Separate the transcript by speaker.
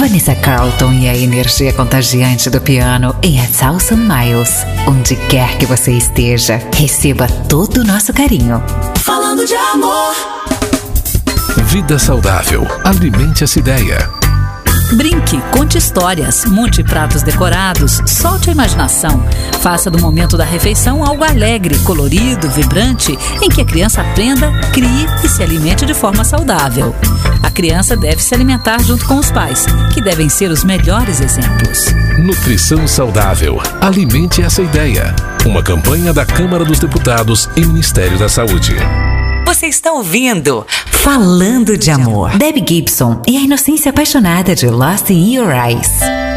Speaker 1: Vanessa Carlton e a energia contagiante do piano em A Thousand Miles. Onde quer que você esteja, receba todo o nosso carinho.
Speaker 2: Falando de amor.
Speaker 3: Vida saudável. Alimente essa ideia.
Speaker 4: Brinque, conte histórias, monte pratos decorados, solte a imaginação. Faça do momento da refeição algo alegre, colorido, vibrante, em que a criança aprenda, crie e se alimente de forma saudável. A criança deve se alimentar junto com os pais, que devem ser os melhores exemplos.
Speaker 3: Nutrição saudável. Alimente essa ideia. Uma campanha da Câmara dos Deputados e Ministério da Saúde.
Speaker 1: Você está ouvindo Falando de Amor. Debbie Gibson e a inocência apaixonada de Lost in Your Eyes.